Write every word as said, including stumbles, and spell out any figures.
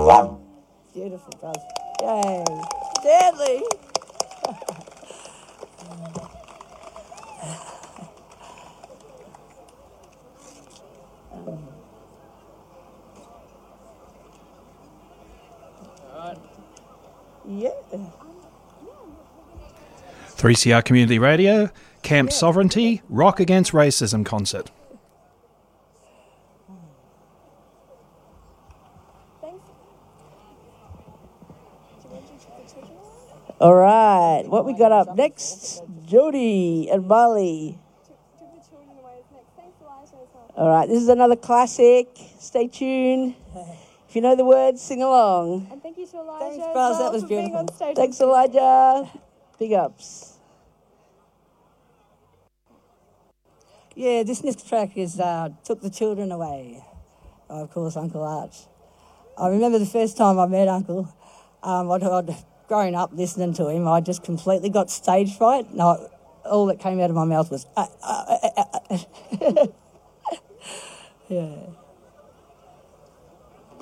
Beautiful, Buzz. Yay. Stanley. Yeah. three C R Community Radio, Camp Sovereignty, Rock Against Racism concert. All right, what we got up next? Jody and Molly. All right, this is another classic. Stay tuned. If you know the words, sing along. And thank you to Elijah. Thanks, Buzz. Well That was for being beautiful. on stage. Thanks, Elijah. Big ups. Yeah, this next track is uh, Took the Children Away, of course, Uncle Arch. I remember the first time I met Uncle, um, I'd, I'd grown up listening to him, I just completely got stage fright. No, all that came out of my mouth was... Uh, uh, uh, uh, uh.